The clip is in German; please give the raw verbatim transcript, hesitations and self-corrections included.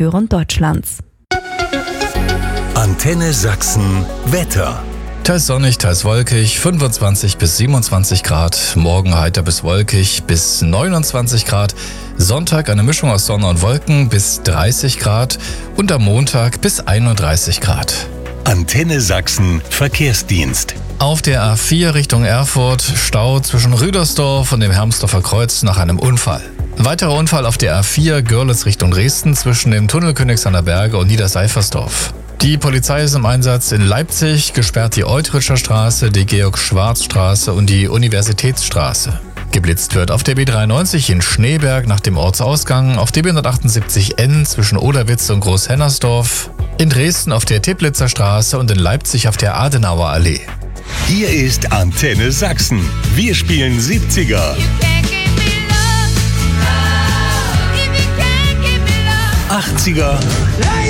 Regionen Deutschlands. Antenne Sachsen Wetter. Teils sonnig, teils wolkig, fünfundzwanzig bis siebenundzwanzig Grad. Morgen heiter bis wolkig bis neunundzwanzig Grad. Sonntag eine Mischung aus Sonne und Wolken bis dreißig Grad. Und am Montag bis einunddreißig Grad. Antenne Sachsen Verkehrsdienst. Auf der A vier Richtung Erfurt Stau zwischen Rüdersdorf und dem Hermsdorfer Kreuz nach einem Unfall. Weiterer Unfall auf der A vier Görlitz Richtung Dresden zwischen dem Tunnel Königshainer Berge und Niederseifersdorf. Die Polizei ist im Einsatz in Leipzig, gesperrt die Eutritscher Straße, die Georg-Schwarz-Straße und die Universitätsstraße. Geblitzt wird auf der B dreiundneunzig in Schneeberg nach dem Ortsausgang, auf der B hundertachtundsiebzig N zwischen Oderwitz und Großhennersdorf, in Dresden auf der Teplitzer Straße und in Leipzig auf der Adenauer Allee. Hier ist Antenne Sachsen. Wir spielen siebziger, achtziger